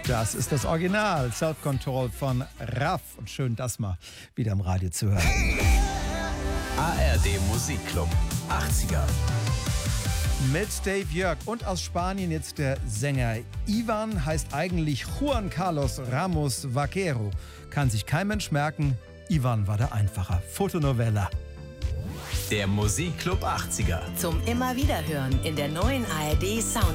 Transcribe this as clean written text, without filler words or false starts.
Das ist das Original Self Control von Raff. Und schön, das mal wieder im Radio zu hören. ARD Musikclub 80er. Mit Dave Jörg und aus Spanien jetzt der Sänger Ivan, heißt eigentlich Juan Carlos Ramos Vaquero. Kann sich kein Mensch merken, Ivan war der Einfacher. Fotonovella. Der Musikclub 80er. Zum immer wieder hören in der neuen ARD Sound